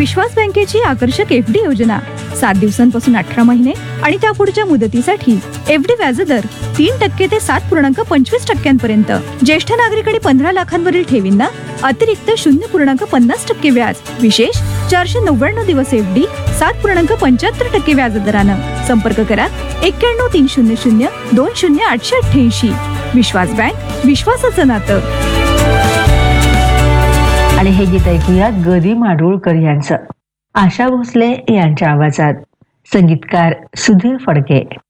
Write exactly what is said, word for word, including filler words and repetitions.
विश्वास बँकेची आकर्षक F D योजना सात दिवसांपासून अठरा महिने आणि त्यापुढच्या मुदतीसाठी एफ डी व्याजदर तीन टक्के ते सात पूर्णांक पंचवीस टक्क्यांपर्यंत. ज्येष्ठ नागरिक आणि पंधरा लाखांवरील ठेवींना अतिरिक्त शून्य पूर्णांक पन्नास टक्के व्याज. विशेष चारशे नव्याण्णव दिवस एफ डी सात पूर्णांक पंच्याहत्तर टक्के व्याजदरानं. संपर्क करा एक्क्याण्णव तीन शून्य शून्य दोन शून्य आठशे अठ्ठ्याऐंशी. विश्वास बँक, विश्वासाचं नातं. आणि हे गीत ऐकूया गदी माडगुळकर यांचं. आशा भोसले यांच्या आवाजात. संगीतकार सुधीर फडके.